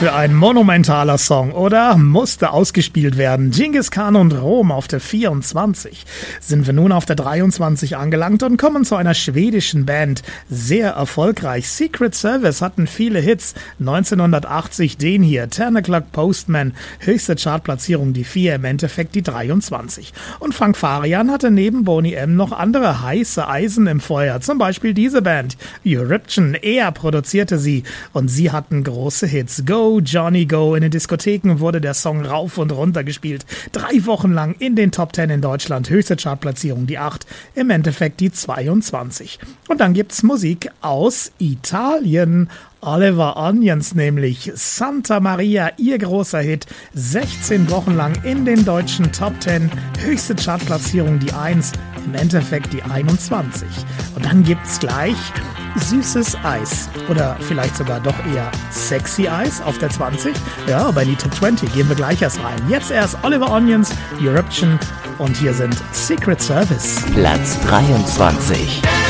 für ein monumentaler Song, oder? Musste ausgespielt werden. Genghis Khan und Rom auf der 24. Sind wir nun auf der 23 angelangt und kommen zu einer schwedischen Band. Sehr erfolgreich. Secret Service hatten viele Hits. 1980 den hier, 10 O'Clock Postman. Höchste Chartplatzierung die 4, im Endeffekt die 23. Und Frank Farian hatte neben Boney M. noch andere heiße Eisen im Feuer. Zum Beispiel diese Band, Eruption. Er produzierte sie und sie hatten große Hits. Go, Johnny, Go. In den Diskotheken wurde der Song rauf und runter gespielt. 3 Wochen lang in den Top 10 in Deutschland. Höchste Chartplatzierung die 8, im Endeffekt die 22. Und dann gibt's Musik aus Italien. Oliver Onions nämlich, Santa Maria, ihr großer Hit, 16 Wochen lang in den deutschen Top 10, höchste Chartplatzierung die 1, im Endeffekt die 21. Und dann gibt's gleich süßes Eis oder vielleicht sogar doch eher sexy Eis auf der 20. Ja, bei die Top 20 gehen wir gleich erst rein. Jetzt erst Oliver Onions, Eruption und hier sind Secret Service. Platz 23.